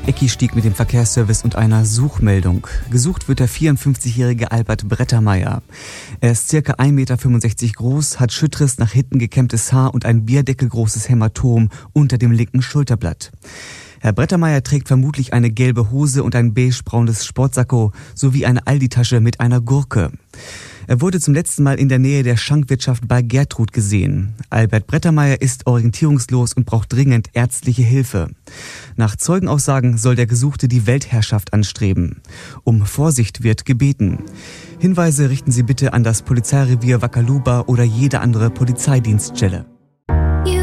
Ecki-Stieg mit dem Verkehrsservice und einer Suchmeldung. Gesucht wird der 54-jährige Albert Brettermeier. Er ist ca. 1,65 Meter groß, hat schütteres, nach hinten gekämmtes Haar und ein bierdeckelgroßes Hämatom unter dem linken Schulterblatt. Herr Brettermeier trägt vermutlich eine gelbe Hose und ein beigebraunes Sportsacko sowie eine Aldi-Tasche mit einer Gurke. Er wurde zum letzten Mal in der Nähe der Schankwirtschaft bei Gertrud gesehen. Albert Brettermeier ist orientierungslos und braucht dringend ärztliche Hilfe. Nach Zeugenaussagen soll der Gesuchte die Weltherrschaft anstreben. Um Vorsicht wird gebeten. Hinweise richten Sie bitte an das Polizeirevier Wakaluba oder jede andere Polizeidienststelle.